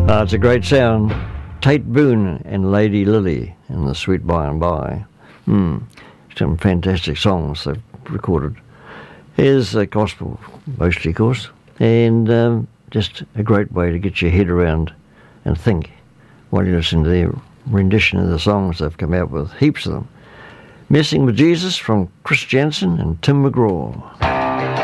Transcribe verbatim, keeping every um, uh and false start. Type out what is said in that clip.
Uh, it's a great sound. Tate Boone and Lady Lily in The Sweet By and By. Hmm. Some fantastic songs they've recorded. Here's uh, gospel, mostly, of course, and um, just a great way to get your head around and think while you listen to their rendition of the songs they've come out with, heaps of them. Messing with Jesus from Chris Janson and Tim McGraw.